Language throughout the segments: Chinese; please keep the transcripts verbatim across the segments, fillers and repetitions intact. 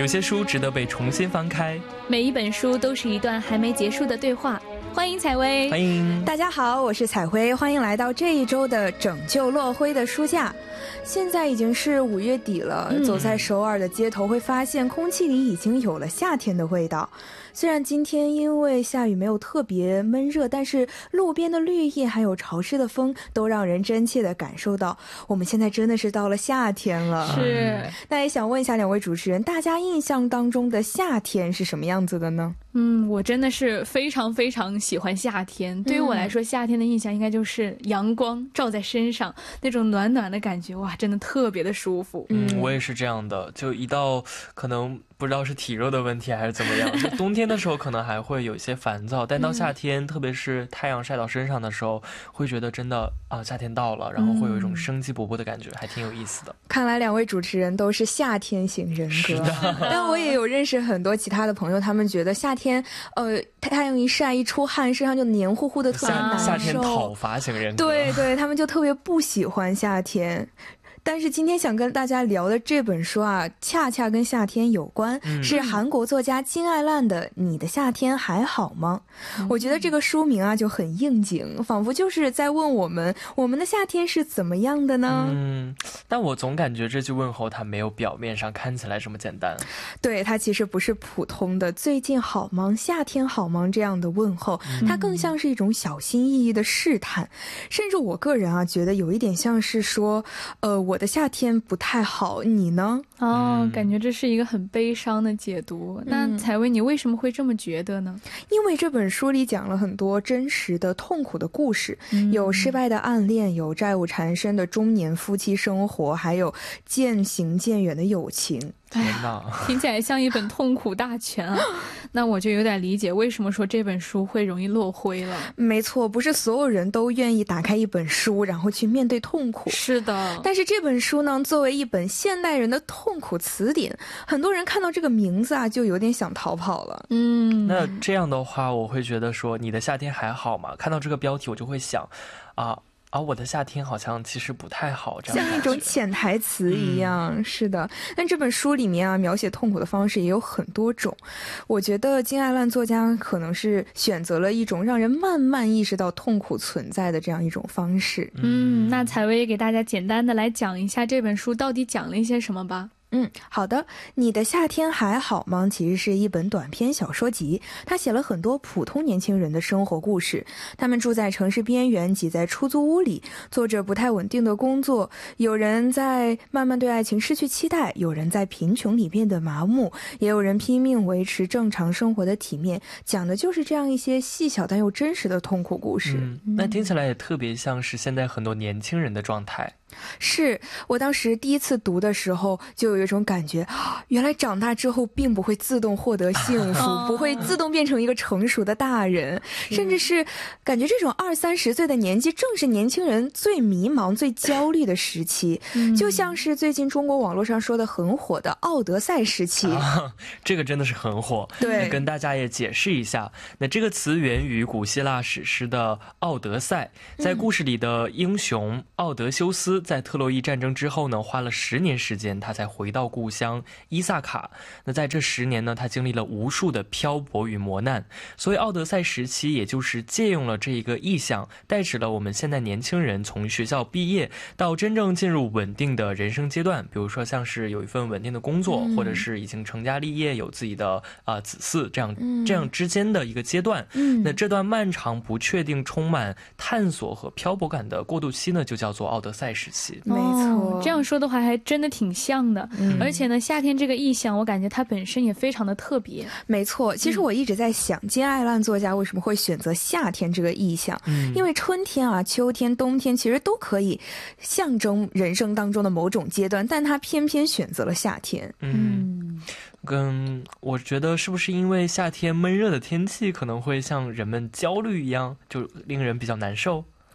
有些书值得被重新翻开， 每一本书都是一段还没结束的对话。欢迎采薇， 欢迎大家好，我是采薇，欢迎来到这一周的拯救落灰的书架。现在已经是五月底了、嗯、走在首尔的街头会发现空气里已经有了夏天的味道。虽然今天因为下雨没有特别闷热，但是路边的绿叶还有潮湿的风都让人真切地感受到我们现在真的是到了夏天了。 是， 那也想问一下两位主持人，大家印象当中的夏天是什么样子的呢？ 嗯，我真的是非常非常喜欢夏天。对于我来说、嗯、夏天的印象应该就是阳光照在身上，那种暖暖的感觉，哇，真的特别的舒服。 嗯，我也是这样的，就一到可能不知道是体热的问题还是怎么样，就冬天的时候可能还会有一些烦躁，但到夏天、嗯、特别是太阳晒到身上的时候，会觉得真的啊，夏天到了，然后会有一种生机勃勃的感觉、嗯、还挺有意思的。 看来两位主持人都是夏天型人格。 是的， 但我也有认识很多其他的朋友，他们觉得夏天呃太阳一晒一出汗，身上就黏糊糊的，特别难受。 夏天讨伐型人格。 对对，他们就特别不喜欢夏天。但是今天想跟大家聊的这本书啊，恰恰跟夏天有关、嗯、是韩国作家金爱烂的《你的夏天还好吗》、嗯、我觉得这个书名啊就很应景，仿佛就是在问我们，我们的夏天是怎么样的呢？ 嗯，但我总感觉这句问候它没有表面上看起来这么简单。 对，它其实不是普通的最近好吗、夏天好吗这样的问候，它更像是一种小心翼翼的试探、嗯、甚至我个人啊觉得有一点像是说呃我我的夏天不太好，你呢？ 哦，感觉这是一个很悲伤的解读、嗯、那采薇你为什么会这么觉得呢？ 因为这本书里讲了很多真实的痛苦的故事、嗯、有失败的暗恋，有债务缠身的中年夫妻生活，还有渐行渐远的友情。 天哪， 听起来像一本痛苦大全啊！那我就有点理解为什么说这本书会容易落灰了。 没错，不是所有人都愿意打开一本书然后去面对痛苦。 是的， 但是这本书呢，作为一本现代人的痛苦词典，很多人看到这个名字啊，就有点想逃跑了。 嗯， 那这样的话，我会觉得说，你的夏天还好吗？看到这个标题，我就会想，啊。啊，我的夏天好像其实不太好，这样像一种潜台词一样、嗯、是的。但这本书里面啊，描写痛苦的方式也有很多种。我觉得金爱烂作家可能是选择了一种让人慢慢意识到痛苦存在的这样一种方式。 嗯，那采薇也给大家简单的来讲一下这本书到底讲了一些什么吧。 嗯，好的。你的夏天还好吗？其实是一本短篇小说集，他写了很多普通年轻人的生活故事。他们住在城市边缘，挤在出租屋里，做着不太稳定的工作。有人在慢慢对爱情失去期待，有人在贫穷里变得麻木，也有人拼命维持正常生活的体面。讲的就是这样一些细小但又真实的痛苦故事。 嗯，那听起来也特别像是现在很多年轻人的状态。 是，我当时第一次读的时候就有一种感觉，原来长大之后并不会自动获得幸福、哦、不会自动变成一个成熟的大人，甚至是感觉这种二三十岁的年纪正是年轻人最迷茫最焦虑的时期、嗯、就像是最近中国网络上说的很火的奥德赛时期、 啊、这个真的是很火。 对， 跟大家也解释一下，那这个词源于古希腊史诗的奥德赛，在故事里的英雄奥德修斯在特洛伊战争之后呢，花了十年时间他才回到故乡伊萨卡。那在这十年呢，他经历了无数的漂泊与磨难，所以奥德赛时期也就是借用了这一个意象，代指了我们现在年轻人从学校毕业到真正进入稳定的人生阶段，比如说像是有一份稳定的工作、嗯、或者是已经成家立业有自己的、呃、子嗣，这样、嗯、这样之间的一个阶段、嗯、那这段漫长不确定充满探索和漂泊感的过渡期呢，就叫做奥德赛时期。 没错、 哦、这样说的话还真的挺像的、嗯、而且呢夏天这个意象我感觉它本身也非常的特别。 没错，其实我一直在想、嗯、金爱烂作家为什么会选择夏天这个意象、嗯、因为春天啊秋天冬天其实都可以象征人生当中的某种阶段，但他偏偏选择了夏天。 嗯，跟我觉得是不是因为夏天闷热的天气可能会像人们焦虑一样，就令人比较难受。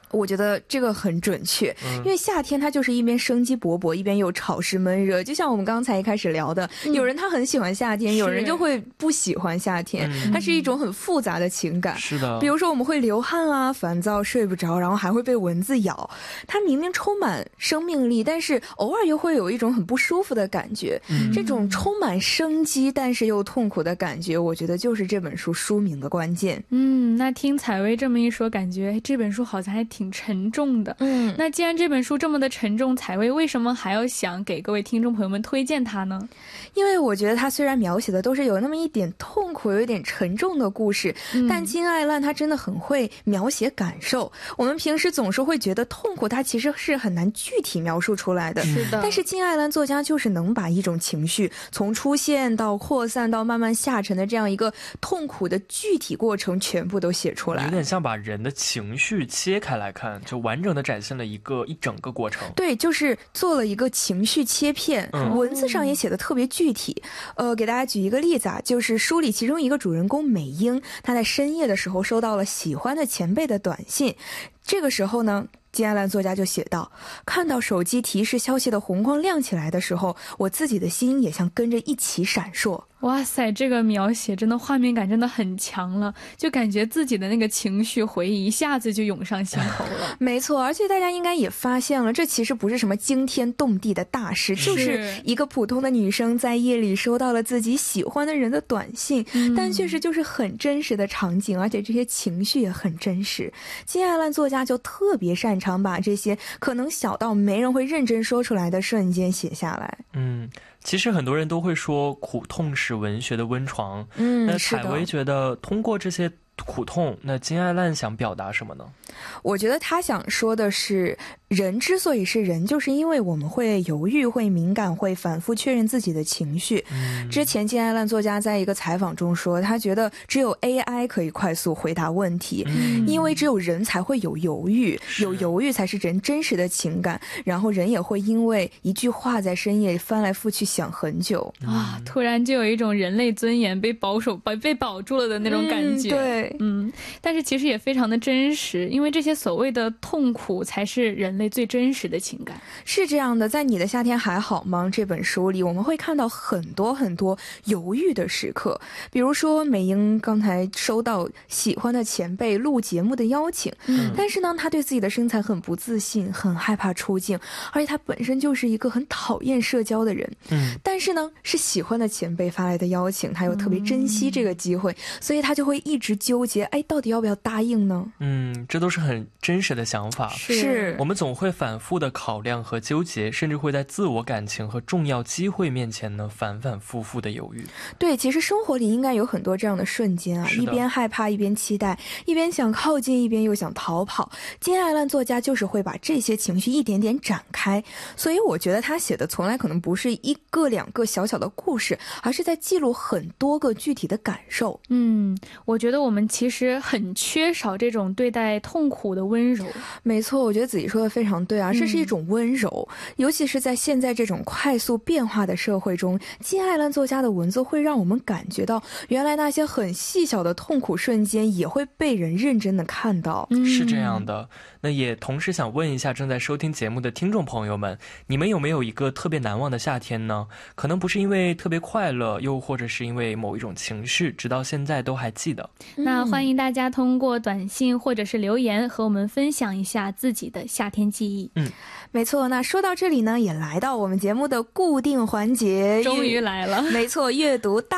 我觉得这个很准确，因为夏天它就是一边生机勃勃，一边又潮湿闷热。就像我们刚才一开始聊的，嗯、有人他很喜欢夏天，有人就会不喜欢夏天，它是一种很复杂的情感。 是的， 比如说我们会流汗啊，烦躁，睡不着，然后还会被蚊子咬。它明明充满生命力，但是偶尔又会有一种很不舒服的感觉。嗯、这种充满生机但是又痛苦的感觉，我觉得就是这本书书名的关键。 嗯，那听采薇这么一说，感觉这本书好像还挺挺沉重的。嗯，那既然这本书这么的沉重，采薇为什么还要想给各位听众朋友们推荐它呢？ 因为我觉得它虽然描写的都是有那么一点痛苦，有一点沉重的故事，嗯、但金爱烂他真的很会描写感受。我们平时总是会觉得痛苦它其实是很难具体描述出来的， 是的。 但是金爱烂作家就是能把一种情绪从出现到扩散到慢慢下沉的这样一个痛苦的具体过程全部都写出来， 有点像把人的情绪切开来看，就完整的展现了一个一整个过程。 对，就是做了一个情绪切片，嗯、文字上也写的特别具体。呃，给大家举一个例子啊，就是书里其中一个主人公美英，她在深夜的时候收到了喜欢的前辈的短信，这个时候呢，金爱烂作家就写道，看到手机提示消息的红光亮起来的时候，我自己的心也像跟着一起闪烁。 哇塞，这个描写真的画面感真的很强了，就感觉自己的那个情绪回忆一下子就涌上心头了。 没错，而且大家应该也发现了，这其实不是什么惊天动地的大事，就是一个普通的女生在夜里收到了自己喜欢的人的短信，嗯、但确实就是很真实的场景，而且这些情绪也很真实。金爱烂作家就特别擅长把这些可能小到没人会认真说出来的瞬间写下来。 嗯，其实很多人都会说苦痛是文学的温床， 嗯， 那采薇觉得通过这些苦痛，那金爱烂想表达什么呢？ 我觉得他想说的是，人之所以是人，就是因为我们会犹豫，会敏感，会反复确认自己的情绪。嗯、之前金爱烂作家在一个采访中说，他觉得只有 A I 可以快速回答问题，嗯、因为只有人才会有犹豫，有犹豫才是人真实的情感，然后人也会因为一句话在深夜翻来覆去想很久。 啊、嗯，突然就有一种人类尊严被保守、被被保住了的那种感觉。 嗯、对， 嗯，但是其实也非常的真实，因为这些所谓的痛苦才是人类最真实的情感。 是这样的，在你的夏天还好吗这本书里，我们会看到很多很多犹豫的时刻，比如说美英刚才收到喜欢的前辈录节目的邀请，嗯、但是呢她对自己的身材很不自信，很害怕出镜，而且她本身就是一个很讨厌社交的人，嗯、但是呢是喜欢的前辈发来的邀请，她又特别珍惜这个机会，嗯、所以她就会一直纠结，哎，到底要不要答应呢？ 嗯，这都是很真实的想法， 是我们总会反复的考量和纠结，甚至会在自我感情和重要机会面前呢反反复复的犹豫。 对，其实生活里应该有很多这样的瞬间啊，一边害怕一边期待，一边想靠近一边又想逃跑。金爱烂作家就是会把这些情绪一点点展开，所以我觉得他写的从来可能不是一个两个小小的故事，而是在记录很多个具体的感受。 嗯，我觉得我们其实很缺少这种对待痛苦的温柔。 没错，我觉得子怡说的非常对啊，这是一种温柔，嗯、尤其是在现在这种快速变化的社会中，金爱烂作家的文字会让我们感觉到，原来那些很细小的痛苦瞬间也会被人认真的看到。 嗯、是这样的。那也同时想问一下正在收听节目的听众朋友们，你们有没有一个特别难忘的夏天呢？可能不是因为特别快乐，又或者是因为某一种情绪，直到现在都还记得。 那欢迎大家通过短信或者是留言和我们分享一下自己的夏天记忆。 嗯，没错。那说到这里呢，也来到我们节目的固定环节， 终于来了。 没错，阅读大